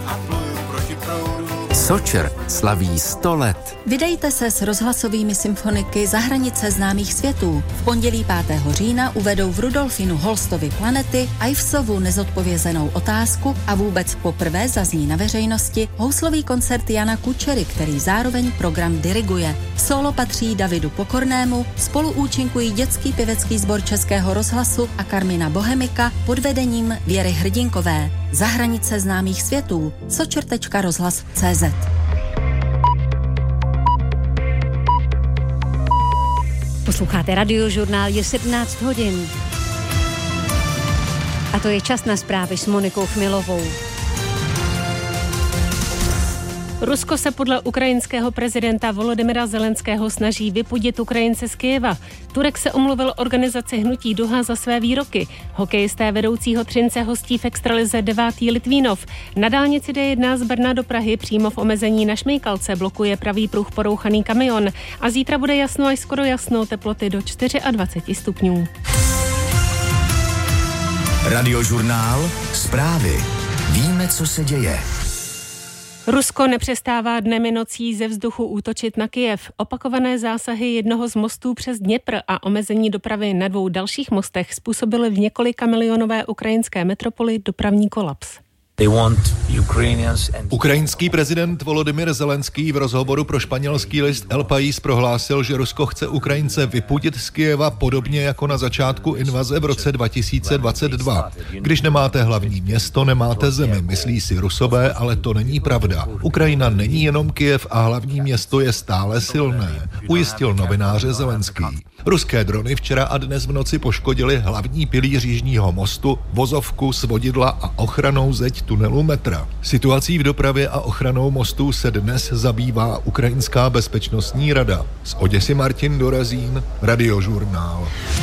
a pluju proti proudu. Sočer slaví 100 let. Vydejte se s rozhlasovými symfoniky za hranice známých světů. V pondělí 5. října uvedou v Rudolfinu Holstovy Planety Ivesovu nezodpovězenou otázku a vůbec poprvé zazní na veřejnosti houslový koncert Jana Kučery, který zároveň program diriguje. Solo patří Davidu Pokornému, spolu účinkují dětský pěvecký sbor Českého rozhlasu a Karmina Bohemika pod vedením Věry Hrdinkové. Za hranice známých světů. sočer.rozhlas.cz. Posloucháte Radiožurnál, je 17 hodin. A to je čas na zprávy s Monikou Chmilovou. Rusko se podle ukrajinského prezidenta Volodymyra Zelenského snaží vypudit Ukrajince z Kyjeva. Turek se omluvil organizaci Hnutí Duha za své výroky. Hokejisté vedoucího Třince hostí v extralize 9. Litvínov. Na dálnici D1 z Brna do Prahy přímo v omezení na Šmejkalce blokuje pravý pruh porouchaný kamion. A zítra bude jasno až skoro jasno, teploty do 24 stupňů. Radiožurnál, zprávy. Víme, co se děje. Rusko nepřestává dnem i nocí ze vzduchu útočit na Kyjev. Opakované zásahy jednoho z mostů přes Dněpr a omezení dopravy na 2 dalších mostech způsobily v několika milionové ukrajinské metropoli dopravní kolaps. Ukrajinský prezident Volodymyr Zelenský v rozhovoru pro španělský list El País prohlásil, že Rusko chce Ukrajince vypudit z Kyjeva podobně jako na začátku invaze v roce 2022. Když nemáte hlavní město, nemáte zemi, myslí si Rusové, ale to není pravda. Ukrajina není jenom Kyjev a hlavní město je stále silné, ujistil novináře Zelenský. Ruské drony včera a dnes v noci poškodily hlavní pilíř Jižního mostu, vozovku, svodidla a ochranou zeď tunelu metra. Situací v dopravě a ochranou mostů se dnes zabývá Ukrajinská bezpečnostní rada. Z Oděsy Martin Dorazín, Radiožurnál.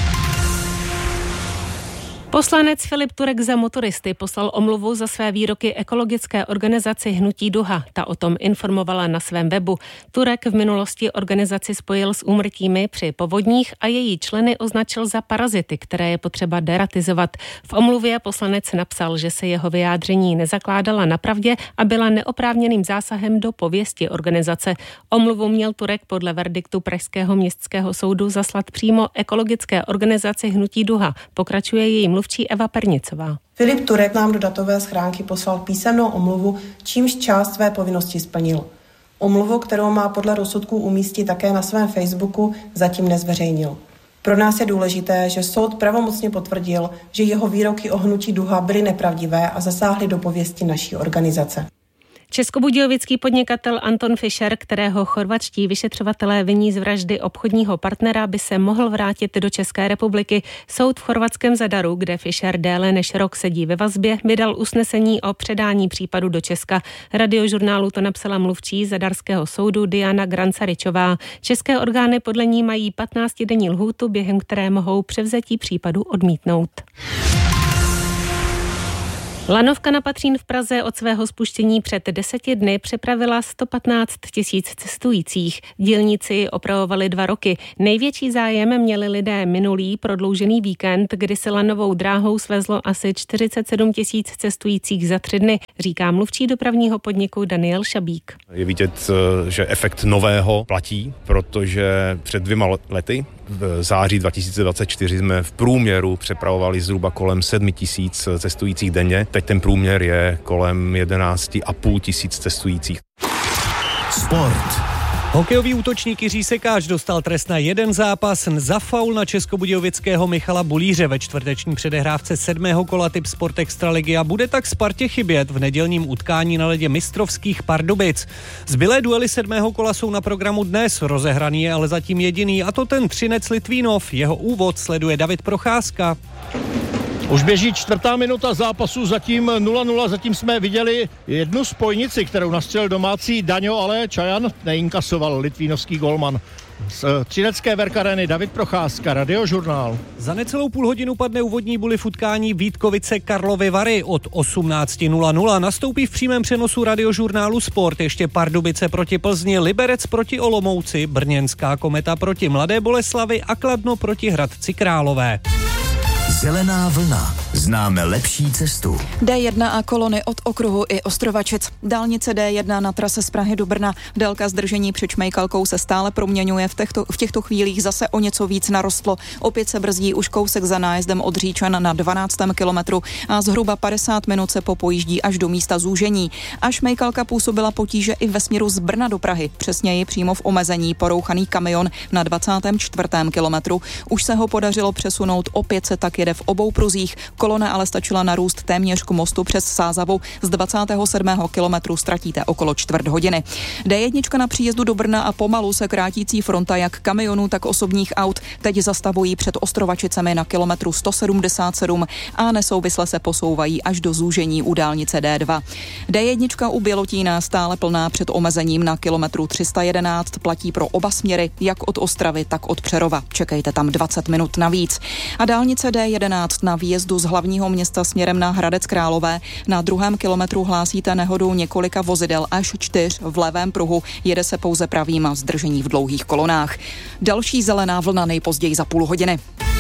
Poslanec Filip Turek za motoristy poslal omluvu za své výroky ekologické organizaci Hnutí Duha. Ta o tom informovala na svém webu. Turek v minulosti organizaci spojil s úmrtími při povodních a její členy označil za parazity, které je potřeba deratizovat. V omluvě poslanec napsal, že se jeho vyjádření nezakládala na pravdě a byla neoprávněným zásahem do pověsti organizace. Omluvu měl Turek podle verdiktu Pražského městského soudu zaslat přímo ekologické organizaci Hnutí Duha. Pokračuje její mluvčí Eva Pernicová. Filip Turek nám do datové schránky poslal písemnou omluvu, čímž část své povinnosti splnil. Omluvu, kterou má podle rozsudků umístit také na svém Facebooku, zatím nezveřejnil. Pro nás je důležité, že soud pravomocně potvrdil, že jeho výroky o Hnutí Duha byly nepravdivé a zasáhly do pověsti naší organizace. Českobudějovický podnikatel Anton Fischer, kterého chorvatští vyšetřovatelé viní z vraždy obchodního partnera, by se mohl vrátit do České republiky. Soud v chorvatském Zadaru, kde Fischer déle než rok sedí ve vazbě, vydal usnesení o předání případu do Česka. Radiožurnálu to napsala mluvčí zadarského soudu Diana Grancaričová. České orgány podle ní mají 15denní lhůtu, během které mohou převzetí případu odmítnout. Lanovka na Patřín v Praze od svého spuštění před 10 dny přepravila 115 000 cestujících. Dílníci opravovali 2 roky. Největší zájem měli lidé minulý prodloužený víkend, kdy se lanovou dráhou svezlo asi 47 000 cestujících za 3 dny, říká mluvčí dopravního podniku Daniel Šabík. Je vidět, že efekt nového platí, protože před 2 lety v září 2024 jsme v průměru přepravovali zhruba kolem 7 000 cestujících denně. Teď ten průměr je kolem 11 500 cestujících. Sport. Hokejový útočník Jiří Sekáč dostal trest na 1 zápas za faul na českobudějovického Michala Bulíře ve čtvrteční předehrávce 7. kola Tip Sport Extraligy a bude tak Spartě chybět v nedělním utkání na ledě mistrovských Pardubic. Zbylé duely 7. kola jsou na programu dnes, rozehraný je ale zatím jediný, a to ten Třinec Litvínov. Jeho úvod sleduje David Procházka. Už běží 4. minuta zápasu, zatím 0-0, zatím jsme viděli jednu spojnici, kterou nastřelil domácí Daňo, ale Čajan neinkasoval litvínovský golman. Z třinecké Verkareny David Procházka, Radiožurnál. Za necelou půl hodinu padne úvodní buly v utkání Vítkovice Karlovy Vary. Od 18:00 nastoupí v přímém přenosu Radiožurnálu Sport ještě Pardubice proti Plzni, Liberec proti Olomouci, Brněnská Kometa proti Mladé Boleslavi a Kladno proti Hradci Králové. Zelená vlna. známe lepší cestu. D1 a kolony od okruhu i Ostrovačic. Dálnice D1 na trase z Prahy do Brna. Délka zdržení před Šmejkalkou se stále proměňuje. V těchto chvílích zase o něco víc narostlo. Opět se brzdí už kousek za nájezdem od Říčan na 12. kilometru a zhruba 50 minut se popojíždí až do místa zúžení. A Šmejkalka působila potíže i ve směru z Brna do Prahy. Přesněji přímo v omezení porouchaný kamion na 24. kilometru. Už se ho podařilo přesunout, opět se tak jede v obou pruzích. Kolona ale stačila narůst téměř k mostu přes Sázavu. Z 27. kilometru ztratíte okolo čtvrt hodiny. D1 na příjezdu do Brna a pomalu se krátící fronta jak kamionů, tak osobních aut teď zastavují před Ostrovačicemi na kilometru 177 a nesouvisle se posouvají až do zúžení u dálnice D2. D1 u Bělotína stále plná před omezením na kilometru 311 platí pro oba směry, jak od Ostravy, tak od Přerova. Čekejte tam 20 minut navíc. A dálnice D11 na výjezdu z hlavního města směrem na Hradec Králové. Na 2. kilometru hlásíte nehodu několika vozidel až 4 v levém pruhu. Jede se pouze pravým a zdržení v dlouhých kolonách. Další zelená vlna nejpozději za půl hodiny.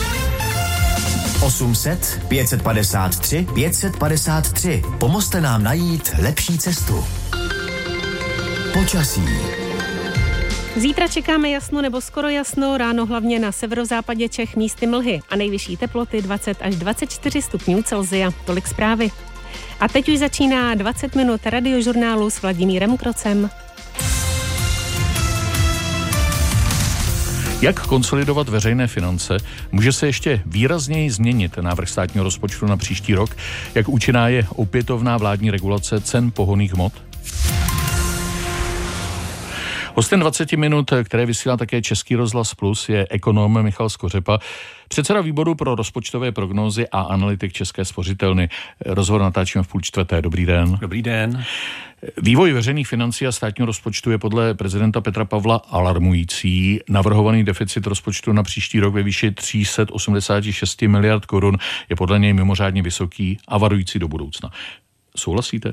800 553 553. Pomozte nám najít lepší cestu. Počasí. Zítra čekáme jasno nebo skoro jasno, ráno hlavně na severozápadě Čech místy mlhy a nejvyšší teploty 20 až 24 stupňů Celsia. Tolik zprávy. A teď už začíná 20 minut radiožurnálu s Vladimírem Krocem. Jak konsolidovat veřejné finance? Může se ještě výrazněji změnit návrh státního rozpočtu na příští rok? Jak účinná je opětovná vládní regulace cen pohonných hmot? Hostem 20 minut, které vysílá také Český rozhlas Plus, je ekonom Michal Skořepa, předseda výboru pro rozpočtové prognózy a analytik České spořitelny. Rozhovor natáčíme v 3:30. Dobrý den. Dobrý den. Vývoj veřejných financí a státního rozpočtu je podle prezidenta Petra Pavla alarmující. Navrhovaný deficit rozpočtu na příští rok ve výši 386 miliard korun je podle něj mimořádně vysoký a varující do budoucna. Souhlasíte?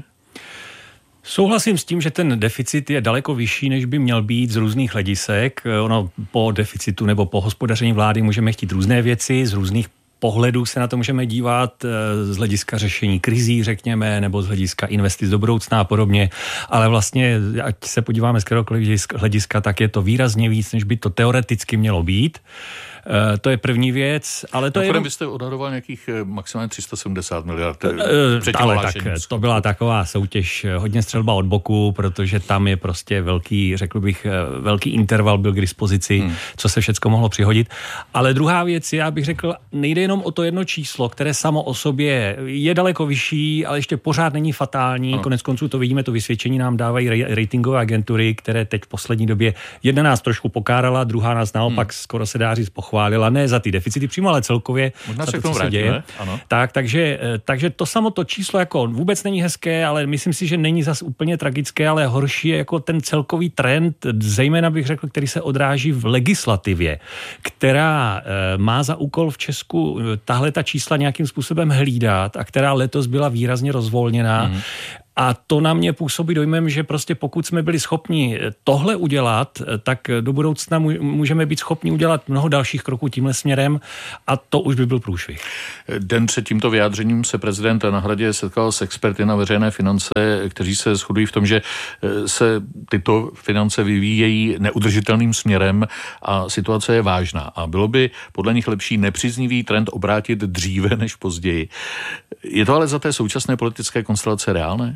Souhlasím s tím, že ten deficit je daleko vyšší, než by měl být z různých hledisek. Ono po deficitu nebo po hospodaření vlády můžeme chtít různé věci, z různých pohledů se na to můžeme dívat, z hlediska řešení krizí, řekněme, nebo z hlediska investic do budoucna a podobně, ale vlastně, ať se podíváme z kteréhokoliv hlediska, tak je to výrazně víc, než by to teoreticky mělo být. To je první věc, ale to je... Vy jste odhadoval nějakých maximálně 370 miliard. Ale tak, to byla taková soutěž, hodně střelba od boku, protože tam je prostě velký, řekl bych, velký interval byl k dispozici, co se všecko mohlo přihodit. Ale druhá věc, já bych řekl, nejde jenom o to jedno číslo, které samo o sobě je daleko vyšší, ale ještě pořád není fatální. Konec konců to vidíme, to vysvědčení nám dávají ratingové agentury, které teď v poslední době jedna nás trošku pokárala, druhá nás naopak skoro se dá říct chválila, ne za ty deficity přímo, ale celkově možná za se to, co se děje. Ano. Takže to samo to číslo jako vůbec není hezké, ale myslím si, že není zas úplně tragické, ale horší je jako ten celkový trend, zejména bych řekl, který se odráží v legislativě, která má za úkol v Česku tahle ta čísla nějakým způsobem hlídat a která letos byla výrazně rozvolněná. A to na mě působí dojmem, že prostě pokud jsme byli schopni tohle udělat, tak do budoucna můžeme být schopni udělat mnoho dalších kroků tímhle směrem a to už by byl průšvih. Den před tímto vyjádřením se prezident na Hradě setkal s experty na veřejné finance, kteří se shodují v tom, že se tyto finance vyvíjejí neudržitelným směrem a situace je vážná. A bylo by podle nich lepší nepříznivý trend obrátit dříve než později. Je to ale za té současné politické konstelace reálné?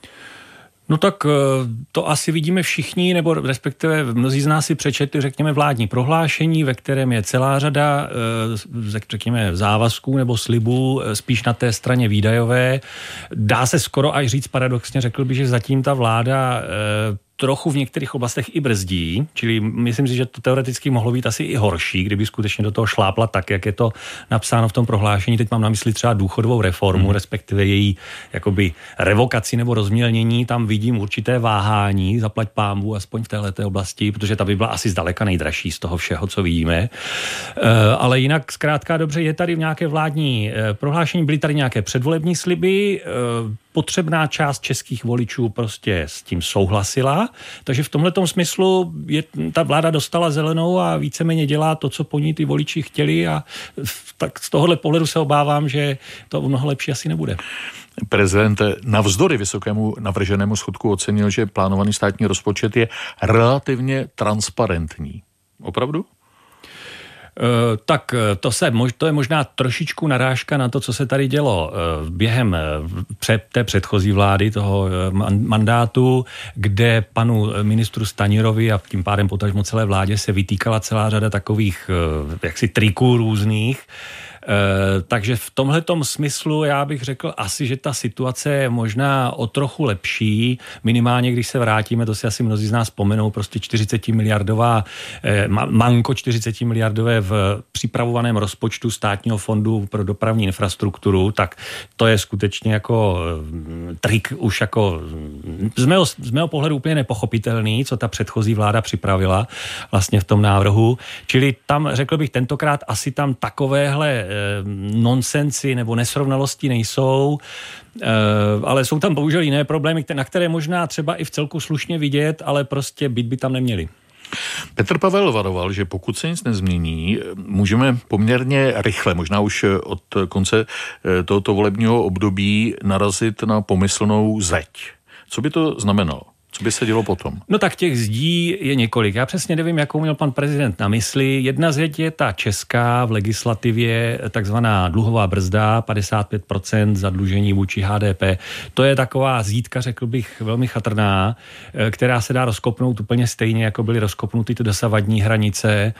No tak to asi vidíme všichni, nebo respektive mnozí z nás si přečetli, řekněme, vládní prohlášení, ve kterém je celá řada, řekněme, závazků nebo slibů spíš na té straně výdajové. Dá se skoro až říct paradoxně, řekl bych, že zatím ta vláda trochu v některých oblastech i brzdí, čili myslím si, že to teoreticky mohlo být asi i horší, kdyby skutečně do toho šlápla tak, jak je to napsáno v tom prohlášení. Teď mám na mysli třeba důchodovou reformu, respektive její jakoby revokaci nebo rozmělnění. Tam vidím určité váhání, zaplať pánbů, aspoň v téhleté oblasti, protože ta by byla asi zdaleka nejdražší z toho všeho, co vidíme. Ale jinak zkrátka dobře, je tady nějaké vládní prohlášení, byly tady nějaké předvolební sliby, potřebná část českých voličů prostě s tím souhlasila, takže v tomhletom smyslu ta vláda dostala zelenou a víceméně dělá to, co po ní ty voliči chtěli a tak z tohohle pohledu se obávám, že to mnoho lepší asi nebude. Prezident navzdory vysokému navrženému schodku ocenil, že plánovaný státní rozpočet je relativně transparentní. Opravdu? Tak to je možná trošičku narážka na to, co se tady dělo během té předchozí vlády, toho mandátu, kde panu ministru Stanjurovi a tím pádem potažmo celé vládě se vytýkala celá řada takových jaksi triků různých. Takže v tomhletom smyslu já bych řekl asi, že ta situace je možná o trochu lepší, minimálně když se vrátíme, to si asi mnozí z nás vzpomenou, prostě 40 miliardové v připravovaném rozpočtu Státního fondu pro dopravní infrastrukturu, tak to je skutečně jako trik už jako z mého pohledu úplně nepochopitelný, co ta předchozí vláda připravila vlastně v tom návrhu. Čili tam, řekl bych, tentokrát asi tam takovéhle nonsensy nebo nesrovnalosti nejsou, ale jsou tam bohužel jiné problémy, na které možná třeba i v celku slušně vidět, ale prostě být by tam neměli. Petr Pavel varoval, že pokud se nic nezmění, můžeme poměrně rychle, možná už od konce tohoto volebního období, narazit na pomyslnou zeď. Co by to znamenalo? Co by se dělo potom? No tak těch zdí je několik. Já přesně nevím, jakou měl pan prezident na mysli. Jedna zeď je ta česká v legislativě, takzvaná dluhová brzda, 55% zadlužení vůči HDP. To je taková zítka, řekl bych, velmi chatrná, která se dá rozkopnout úplně stejně, jako byly rozkopnuty ty dosavadní hranice.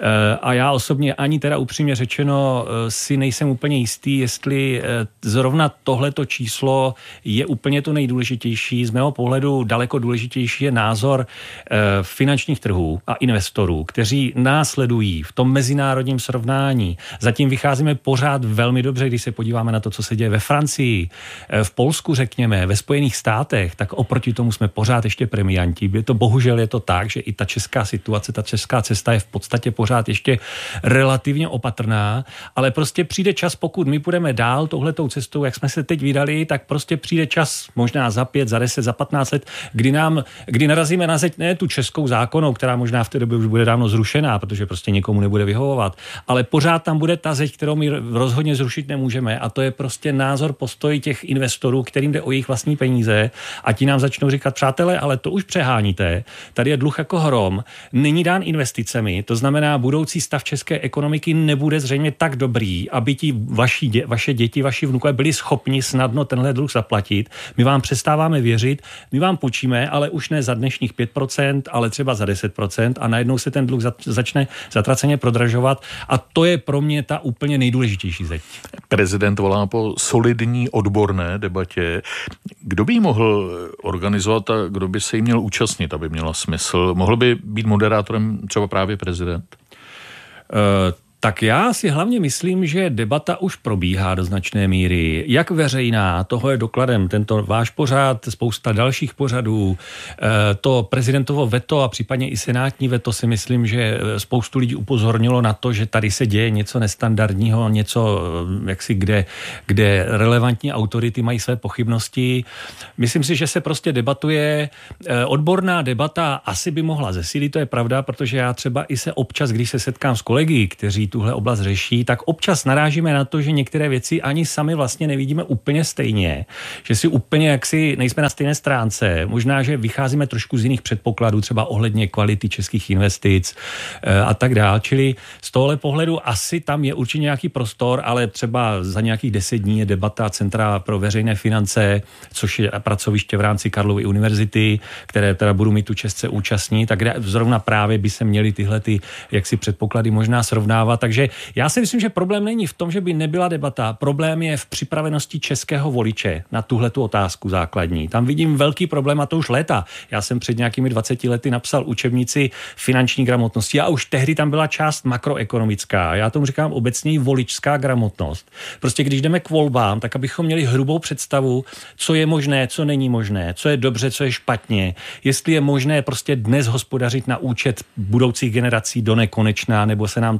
A já osobně ani teda upřímně řečeno si nejsem úplně jistý, jestli zrovna tohleto číslo je úplně to nejdůležitější. Z mého pohledu daleko důležitější je názor finančních trhů a investorů, kteří následují v tom mezinárodním srovnání. Zatím vycházíme pořád velmi dobře, když se podíváme na to, co se děje ve Francii, v Polsku, řekněme, ve Spojených státech, tak oproti tomu jsme pořád ještě premianti. Bohužel je to tak, že i ta česká situace, ta česká cesta je v podstatě pořád ještě relativně opatrná, ale prostě přijde čas, pokud my půjdeme dál touhletou cestou, jak jsme se teď vydali, tak prostě přijde čas možná za 5, za 10, za 15 let, kdy narazíme na zeď ne tu českou zákonnou, která možná v té době už bude dávno zrušená, protože prostě někomu nebude vyhovovat, ale pořád tam bude ta zeď, kterou my rozhodně zrušit nemůžeme, a to je prostě názor, postoj těch investorů, kterým jde o jejich vlastní peníze, a ti nám začnou říkat: přátelé, ale to už přeháníte, tady je dluh jako hrom, není dán investicemi, to znamená, budoucí stav české ekonomiky nebude zřejmě tak dobrý, aby ti vaše děti, vaši vnukové byli schopni snadno tenhle dluh zaplatit. My vám přestáváme věřit, my vám počíme, ale už ne za dnešních 5%, ale třeba za 10%, a najednou se ten dluh začne zatraceně prodražovat, a to je pro mě ta úplně nejdůležitější zeď. Prezident volá po solidní odborné debatě. Kdo by ji mohl organizovat a kdo by se jí měl účastnit, aby měla smysl? Mohl by být moderátorem třeba právě prezident? Tak já si hlavně myslím, že debata už probíhá do značné míry. Jak veřejná, toho je dokladem tento váš pořad, spousta dalších pořadů, to prezidentovo veto a případně i senátní veto, si myslím, že spoustu lidí upozornilo na to, že tady se děje něco nestandardního, něco, jaksi kde relevantní autority mají své pochybnosti. Myslím si, že se prostě debatuje. Odborná debata asi by mohla zesílit, to je pravda, protože já třeba i se občas, když se setkám s kolegy, kteří tuhle oblast řeší, tak občas narážíme na to, že některé věci ani sami vlastně nevidíme úplně stejně, že si úplně jaksi nejsme na stejné stránce. Možná, že vycházíme trošku z jiných předpokladů, třeba ohledně kvality českých investic a tak dál. Čili z tohohle pohledu asi tam je určitě nějaký prostor, ale třeba za nějakých 10 dní je debata Centra pro veřejné finance, což je pracoviště v rámci Karlovy univerzity, které teda budu mít tu čest se účastnit, tak zrovna právě by se měly tyhle ty jaksi předpoklady možná srovnávat. Takže já si myslím, že problém není v tom, že by nebyla debata. Problém je v připravenosti českého voliče na tuhletu otázku základní. Tam vidím velký problém, a to už léta. Já jsem před nějakými 20 lety napsal učebnici finanční gramotnosti a už tehdy tam byla část makroekonomická. Já tomu říkám obecně voličská gramotnost. Prostě když jdeme k volbám, tak abychom měli hrubou představu, co je možné, co není možné, co je dobře, co je špatně, jestli je možné prostě dnes hospodařit na účet budoucích generací do nekonečna, nebo se nám to jednoho dne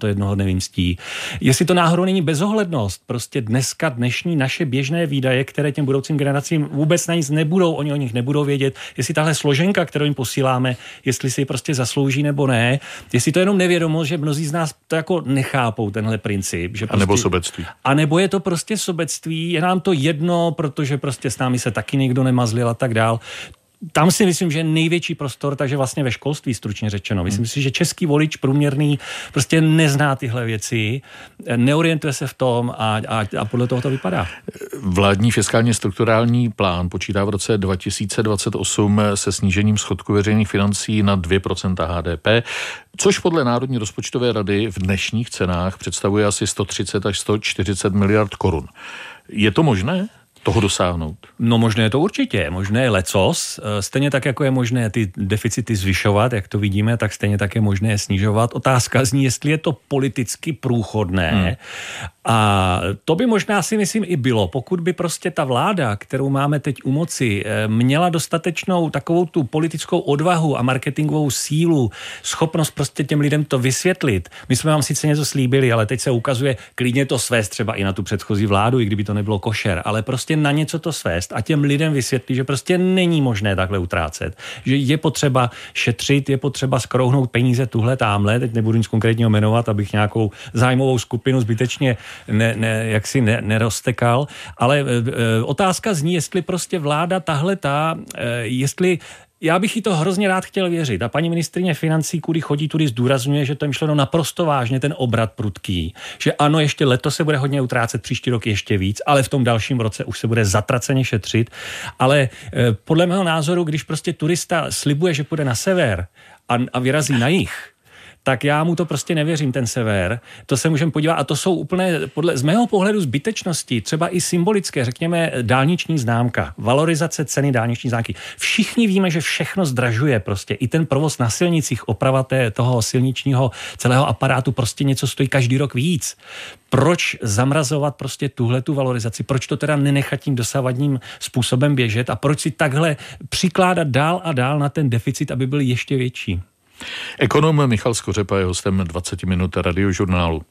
nevymstí. Jestli to náhodou není bezohlednost, prostě dnešní naše běžné výdaje, které těm budoucím generacím vůbec na nic nebudou, oni o nich nebudou vědět, jestli tahle složenka, kterou jim posíláme, jestli si ji prostě zaslouží nebo ne, jestli to je jenom nevědomost, že mnozí z nás to jako nechápou, tenhle princip. Že a nebo sobectví. A nebo je to prostě sobectví, je nám to jedno, protože prostě s námi se taky někdo nemazlil a tak dál. Tam si myslím, že je největší prostor, takže vlastně ve školství stručně řečeno. Myslím si, že český volič průměrný prostě nezná tyhle věci, neorientuje se v tom a podle toho to vypadá. Vládní fiskálně strukturální plán počítá v roce 2028 se snížením schodku veřejných financí na 2% HDP, což podle Národní rozpočtové rady v dnešních cenách představuje asi 130 až 140 miliard korun. Je to možné toho dosáhnout? No možné je to určitě, možné je lecos, stejně tak, jako je možné ty deficity zvyšovat, jak to vidíme, tak stejně tak je možné je snižovat. Otázka zní, jestli je to politicky průchodné a to by možná si myslím i bylo, pokud by prostě ta vláda, kterou máme teď u moci, měla dostatečnou takovou tu politickou odvahu a marketingovou sílu, schopnost prostě těm lidem to vysvětlit. My jsme vám sice něco slíbili, ale teď se ukazuje klidně to svést třeba i na tu předchozí vládu, i kdyby to nebylo košer, ale prostě na něco to svést a těm lidem vysvětlit, že prostě není možné takhle utrácet, že je potřeba šetřit, je potřeba skrouhnout peníze tuhle támhle, teď nebudu nic konkrétního jmenovat, abych nějakou zájmovou skupinu zbytečně neroztekal, ale otázka zní, jestli prostě vláda jestli já bych jí to hrozně rád chtěl věřit. A paní ministryně financí, kudy chodí, tudy zdůrazňuje, že to je myšleno naprosto vážně, ten obrat prudký. Že ano, ještě letos se bude hodně utrácet, příští rok ještě víc, ale v tom dalším roce už se bude zatraceně šetřit. Ale podle mého názoru, když prostě turista slibuje, že půjde na sever a vyrazí na jih, tak já mu to prostě nevěřím, ten sever. To se můžeme podívat a to jsou úplně z mého pohledu zbytečnosti, třeba i symbolické, řekněme dálniční známka, valorizace ceny dálniční známky. Všichni víme, že všechno zdražuje prostě. I ten provoz na silnicích, oprava toho silničního celého aparátu prostě něco stojí každý rok víc. Proč zamrazovat prostě tuhletu valorizaci? Proč to teda nenechat tím dosavadním způsobem běžet a proč si takhle přikládat dál a dál na ten deficit, aby byl ještě větší? Ekonom Michal Skořepa je hostem 20 minut Radiožurnálu.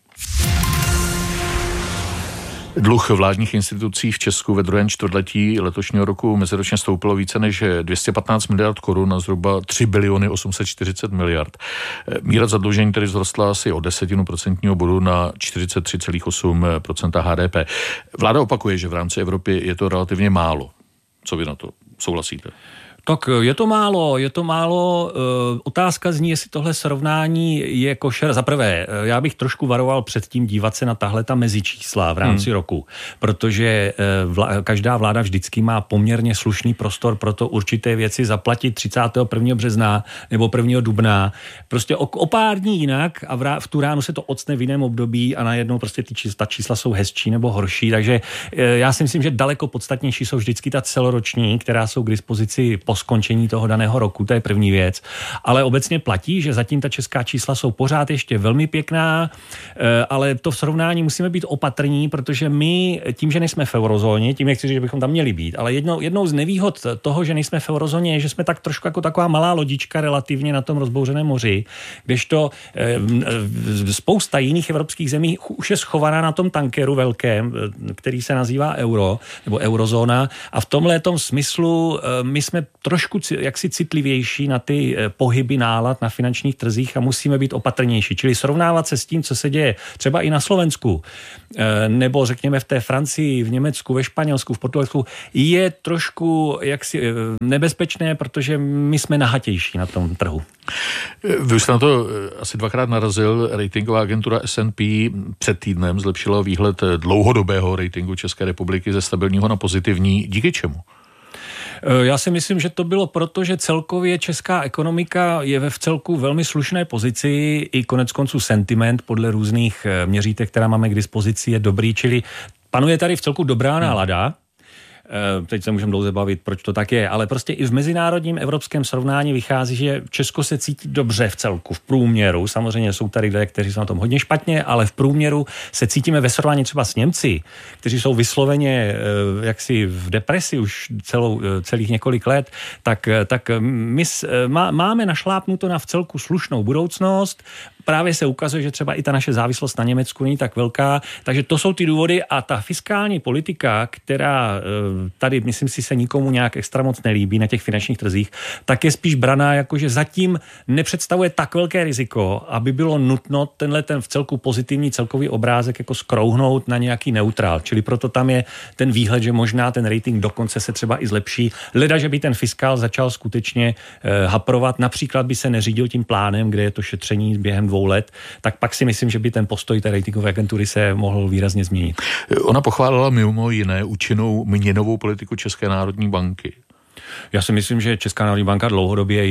Dluh vládních institucí v Česku ve druhém čtvrtletí letošního roku meziročně stoupilo více než 215 miliard korun na zhruba 3 biliony 840 miliard. Míra zadlužení tedy vzrostla asi o 10% bodu na 43,8% HDP. Vláda opakuje, že v rámci Evropy je to relativně málo. Co vy na to souhlasíte? Tak je to málo. Otázka zní, jestli tohle srovnání je košer. Za prvé, já bych trošku varoval před tím dívat se na tahle ta mezičísla v rámci roku, protože každá vláda vždycky má poměrně slušný prostor pro to určité věci zaplatit 31. března nebo 1. dubna. Prostě o pár dní jinak a v tu ránu se to octne v jiném období a najednou prostě ta čísla jsou hezčí nebo horší. Takže já si myslím, že daleko podstatnější jsou vždycky ta celoroční, která jsou k dispozici po skončení toho daného roku, to je první věc. Ale obecně platí, že zatím ta česká čísla jsou pořád ještě velmi pěkná, ale to v srovnání musíme být opatrní, protože my tím, že nejsme v eurozóně, tím nechci říct, že bychom tam měli být, ale jednou z nevýhod toho, že nejsme v eurozóně, je, že jsme tak trošku jako taková malá lodička relativně na tom rozbouřeném moři, kdežto spousta jiných evropských zemí už je schovaná na tom tankeru velkém, který se nazývá euro, nebo eurozóna, a v tomhletom smyslu my jsme trošku jaksi citlivější na ty pohyby nálad na finančních trzích a musíme být opatrnější. Čili srovnávat se s tím, co se děje třeba i na Slovensku, nebo řekněme v té Francii, v Německu, ve Španělsku, v Portugalsku, je trošku jaksi nebezpečné, protože my jsme nahatější na tom trhu. Vy už jste na to asi dvakrát narazil. Ratingová agentura S&P před týdnem zlepšila výhled dlouhodobého ratingu České republiky ze stabilního na pozitivní. Díky čemu? Já si myslím, že to bylo proto, že celkově česká ekonomika je ve vcelku velmi slušné pozici, i koneckonců sentiment podle různých měřítek, která máme k dispozici, je dobrý, čili panuje tady vcelku dobrá nálada. Teď se můžeme dlouze bavit, proč to tak je, ale prostě i v mezinárodním evropském srovnání vychází, že Česko se cítí dobře v celku, v průměru. Samozřejmě jsou tady lidé, kteří jsou na tom hodně špatně, ale v průměru se cítíme ve srovnání třeba s Němci, kteří jsou vysloveně jaksi v depresi už celých několik let, tak my máme našlápnuto na vcelku slušnou budoucnost právě se ukazuje, že třeba i ta naše závislost na Německu není tak velká, takže to jsou ty důvody a ta fiskální politika, která tady, myslím si, se nikomu nějak extra moc nelíbí na těch finančních trzích, tak je spíš braná jako, že zatím nepředstavuje tak velké riziko, aby bylo nutno ten vcelku pozitivní celkový obrázek jako skrouhnout na nějaký neutrál. Čili proto tam je ten výhled, že možná ten rating dokonce se třeba i zlepší. Leda, že by ten fiskál začal skutečně haprovat, například by se neřídil tím plánem, kde je to šetření během 2 let, tak pak si myslím, že by ten postoj té ratingové agentury se mohl výrazně změnit. Ona pochválila mimo jiné účinnou měnovou politiku České národní banky. Já si myslím, že Česká národní banka dlouhodobě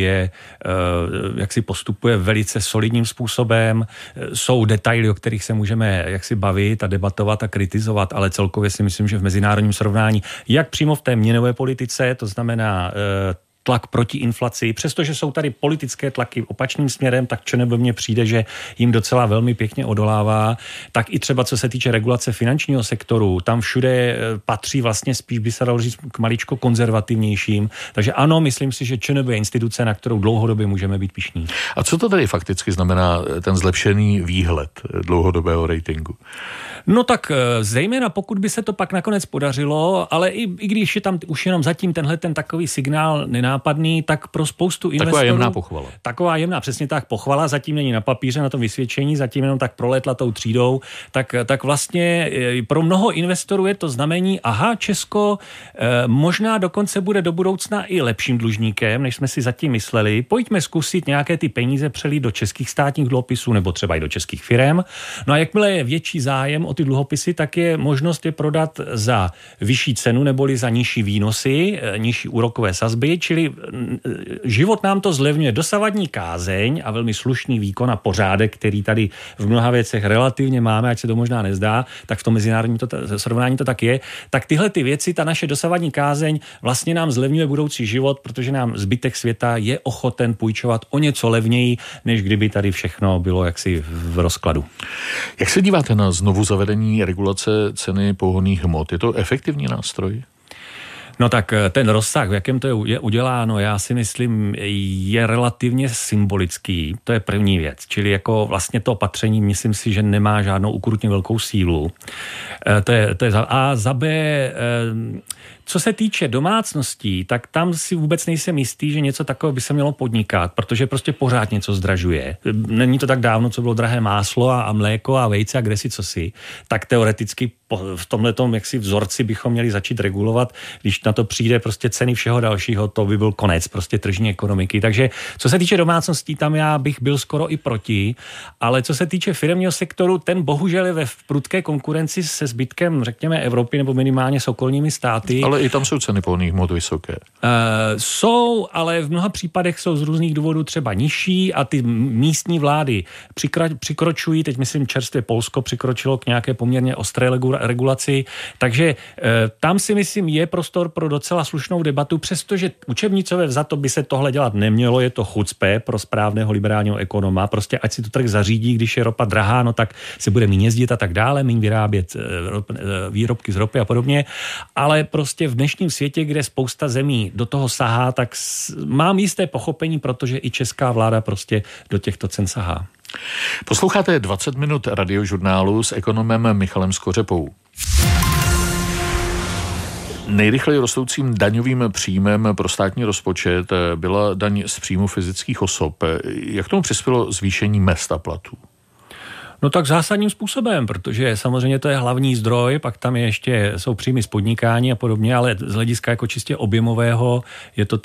jak si postupuje velice solidním způsobem. Jsou detaily, o kterých se můžeme jaksi bavit a debatovat a kritizovat, ale celkově si myslím, že v mezinárodním srovnání, jak přímo v té měnové politice, to znamená tlak proti inflaci, přestože jsou tady politické tlaky opačným směrem, tak ČNB mně přijde, že jim docela velmi pěkně odolává. Tak i třeba co se týče regulace finančního sektoru, tam všude patří vlastně spíš, by se dalo říct, k maličko konzervativnějším. Takže ano, myslím si, že ČNB je instituce, na kterou dlouhodobě můžeme být pyšní. A co to tady fakticky znamená ten zlepšený výhled dlouhodobého ratingu? No tak zejména pokud by se to pak nakonec podařilo, ale i když je tam už jenom zatím tenhle ten takový signál nenápadný, tak pro spoustu investorů... Taková jemná pochvala. Taková jemná, přesně tak, pochvala, zatím není na papíře, na tom vysvědčení, zatím jenom tak proletla tou třídou, tak vlastně pro mnoho investorů je to znamení, aha, Česko možná dokonce bude do budoucna i lepším dlužníkem, než jsme si zatím mysleli. Pojďme zkusit nějaké ty peníze přelít do českých státních dluhopisů nebo třeba i do českých firem. No a jakmile je větší zájem o ty dluhopisy, tak je možnost je prodat za vyšší cenu neboli za nižší výnosy, nižší úrokové sazby, čili život nám to zlevňuje. Dosavadní kázeň a velmi slušný výkon a pořádek, který tady v mnoha věcech relativně máme, ať se to možná nezdá, tak v tom mezinárodním srovnání to tak je. Tak tyhle ty věci, ta naše dosavadní kázeň vlastně nám zlevňuje budoucí život, protože nám zbytek světa je ochoten půjčovat o něco levněji, než kdyby tady všechno bylo jaksi v rozkladu. Jak se díváte na znovu zavedení regulace ceny pohonných hmot? Je to efektivní nástroj? No tak ten rozsah, v jakém to je uděláno, já si myslím, je relativně symbolický. To je první věc. Čili jako vlastně to opatření, myslím si, že nemá žádnou ukrutně velkou sílu. To je za B. Co se týče domácností, tak tam si vůbec nejsem jistý, že něco takového by se mělo podnikat, protože prostě pořád něco zdražuje. Není to tak dávno, co bylo drahé máslo a mléko a vejce a kdesi cosi. Tak teoreticky v tomhletom jaksi vzorci bychom měli začít regulovat. Když na to přijde prostě ceny všeho dalšího, to by byl konec prostě tržní ekonomiky. Takže co se týče domácností, tam já bych byl skoro i proti, ale co se týče firemního sektoru, ten bohužel je ve prudké konkurenci se zbytkem, řekněme, Evropy nebo minimálně s okolními státy. Ale i tam jsou ceny pohonných hmot vysoké. Jsou, ale v mnoha případech jsou z různých důvodů třeba nižší a ty místní vlády přikročují, teď myslím čerstvě Polsko přikročilo k nějaké poměrně ostré regulaci, takže tam si myslím je prostor pro docela slušnou debatu, přestože učebnicové vzato by se tohle dělat nemělo, je to chucpe pro správného liberálního ekonoma, prostě ať si to trh zařídí, když je ropa drahá, no tak se bude méně jezdit a tak dále, méně vyrábět výrobky z ropy a podobně, ale prostě v dnešním světě, kde spousta zemí do toho sahá, tak mám jisté pochopení, protože i česká vláda prostě do těchto cen sahá. Posloucháte 20 minut radiožurnálu s ekonomem Michalem Skořepou. Nejrychleji rostoucím daňovým příjmem pro státní rozpočet byla daň z příjmu fyzických osob. Jak tomu přispělo zvýšení mezd a platů? No tak zásadním způsobem, protože samozřejmě to je hlavní zdroj, pak tam jsou příjmy z podnikání a podobně, ale z hlediska jako čistě objemového je to